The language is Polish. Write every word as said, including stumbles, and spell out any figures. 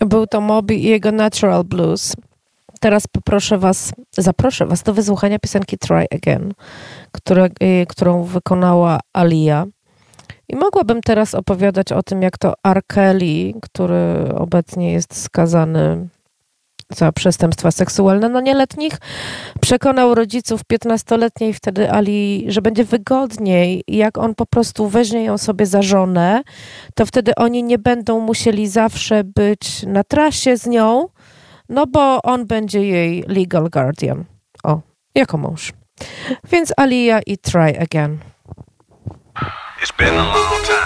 Był to Moby i jego Natural Blues. Teraz poproszę was, zaproszę was do wysłuchania piosenki Try Again, które, którą wykonała Aaliyah. I mogłabym teraz opowiadać o tym, jak to R. Kelly, który obecnie jest skazany za przestępstwa seksualne na nieletnich, przekonał rodziców piętnastoletniej wtedy Ali, że będzie wygodniej, jak on po prostu weźmie ją sobie za żonę, to wtedy oni nie będą musieli zawsze być na trasie z nią, no bo on będzie jej legal guardian. O, jako mąż. Więc Aaliyah i Try Again. It's been a long time.